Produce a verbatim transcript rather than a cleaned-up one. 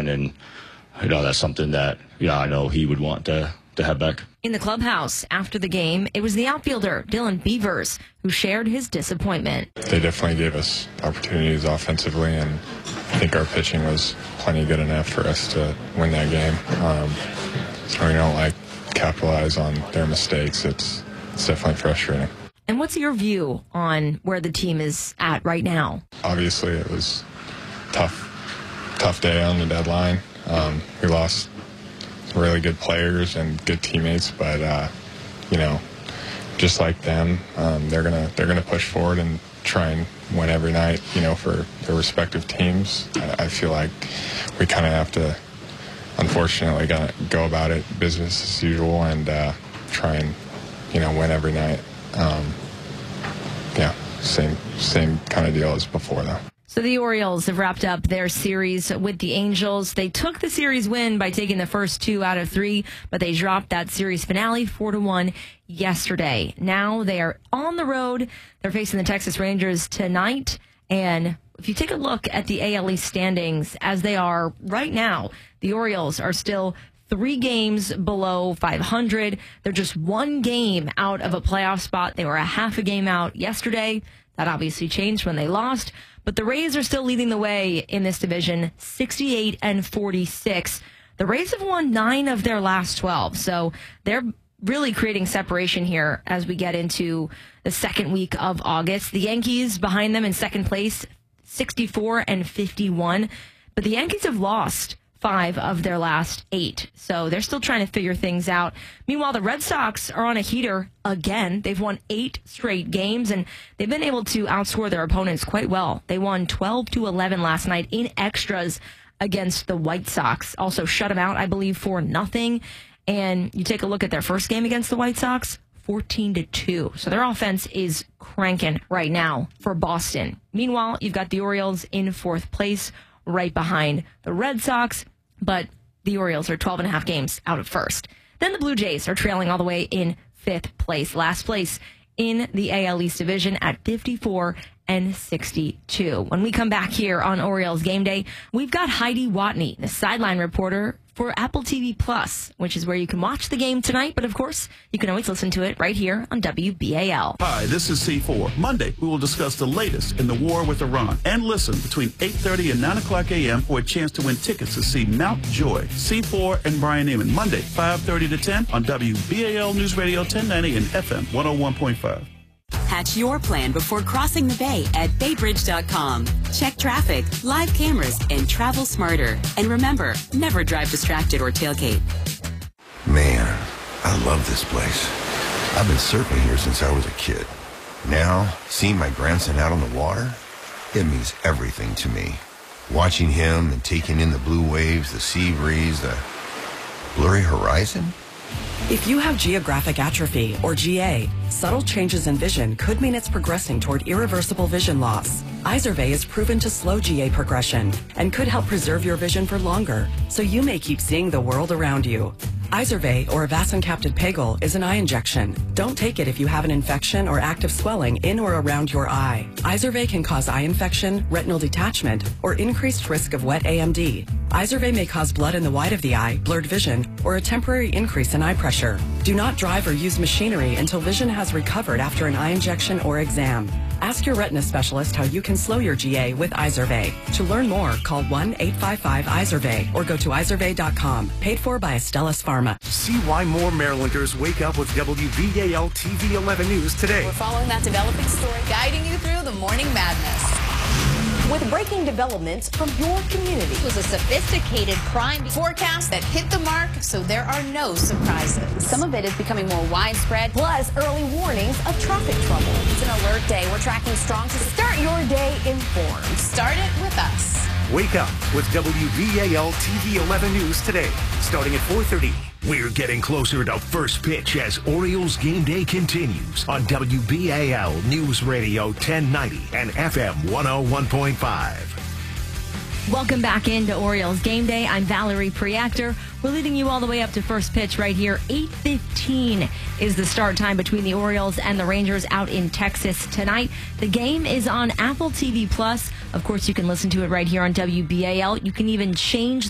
going, and you know that's something that yeah I know he would want to to have back. In the clubhouse after the game, it was the outfielder Dylan Beavers who shared his disappointment. They definitely gave us opportunities offensively, and I think our pitching was plenty good enough for us to win that game. Um, so we don't like capitalize on their mistakes. It's it's definitely frustrating. And what's your view on where the team is at right now? Obviously, it was tough, tough day on the deadline. Um, we lost some really good players and good teammates, but uh, you know, just like them, um, they're gonna they're gonna push forward and try and win every night. You know, for their respective teams. I, I feel like we kind of have to, unfortunately, gotta go about it business as usual and uh, try and you know win every night. Um, yeah, same same kind of deal as before, though. So the Orioles have wrapped up their series with the Angels. They took the series win by taking the first two out of three, but they dropped that series finale four to one yesterday. Now they are on the road. They're facing the Texas Rangers tonight. And if you take a look at the A L East standings as they are right now, the Orioles are still three games below five hundred. They're just one game out of a playoff spot. They were a half a game out yesterday. That obviously changed when they lost. But the Rays are still leading the way in this division, sixty-eight and forty-six. The Rays have won nine of their last twelve. So they're really creating separation here as we get into the second week of August. The Yankees behind them in second place, sixty-four and fifty-one. But the Yankees have lost five of their last eight. So they're still trying to figure things out. Meanwhile, the Red Sox are on a heater again. They've won eight straight games, and they've been able to outscore their opponents quite well. They won twelve to eleven last night in extras against the White Sox. Also shut them out, I believe, for nothing. And you take a look at their first game against the White Sox, fourteen to two. So their offense is cranking right now for Boston. Meanwhile, you've got the Orioles in fourth place, right behind the Red Sox, but the Orioles are twelve and a half games out of first. Then the Blue Jays are trailing all the way in fifth place, last place in the A L East division at fifty-four and sixty-two. When we come back here on Orioles Game Day, we've got Heidi Watney, the sideline reporter for Apple T V Plus, which is where you can watch the game tonight. But of course, you can always listen to it right here on W B A L. Hi, this is C four. Monday, we will discuss the latest in the war with Iran and listen between eight thirty and nine o'clock a.m. for a chance to win tickets to see Mount Joy, C four, and Brian Neiman. Monday, five thirty to ten on W B A L News Radio ten ninety and F M one oh one point five. Hatch your plan before crossing the bay at baybridge dot com. Check traffic, live cameras, and travel smarter. And remember, never drive distracted or tailgate. Man, I love this place. I've been surfing here since I was a kid. Now, seeing my grandson out on the water, it means everything to me. Watching him and taking in the blue waves, the sea breeze, the blurry horizon. If you have geographic atrophy, or G A, subtle changes in vision could mean it's progressing toward irreversible vision loss. Izervay is proven to slow G A progression and could help preserve your vision for longer, so you may keep seeing the world around you. Izervay, or avacincaptad pegol, is an eye injection. Don't take it if you have an infection or active swelling in or around your eye. Izervay can cause eye infection, retinal detachment, or increased risk of wet A M D. Izervay may cause blood in the white of the eye, blurred vision, or a temporary increase in eye pressure. Do not drive or use machinery until vision has recovered after an eye injection or exam. Ask your retina specialist how you can slow your G A with Izervay. To learn more, call one eight five five Izervay or go to izervay dot com. Paid for by Astellas Pharma. See why more Marylanders wake up with W B A L T V eleven News today. We're following that developing story, guiding you through the morning madness. With breaking developments from your community. It was a sophisticated crime forecast that hit the mark, so there are no surprises. Some of it is becoming more widespread, plus early warnings of traffic trouble. It's an alert day. We're tracking strong to start your day informed. Start it with us. Wake up with W B A L T V eleven News today, starting at four thirty. We're getting closer to first pitch as Orioles Game Day continues on W B A L News Radio ten ninety and F M one oh one point five. Welcome back into Orioles Game Day. I'm Valerie Preactor. We're leading you all the way up to first pitch right here. eight fifteen is the start time between the Orioles and the Rangers out in Texas tonight. The game is on Apple T V Plus. Of course, you can listen to it right here on W B A L. You can even change